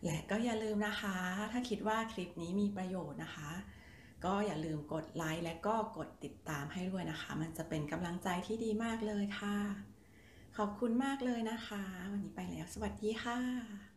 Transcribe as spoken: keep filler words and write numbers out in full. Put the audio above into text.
และก็อย่าลืมนะคะถ้าคิดว่าคลิปนี้มีประโยชน์นะคะก็อย่าลืมกดไลค์และก็กดติดตามให้ด้วยนะคะมันจะเป็นกำลังใจที่ดีมากเลยค่ะขอบคุณมากเลยนะคะวันนี้ไปแล้วสวัสดีค่ะ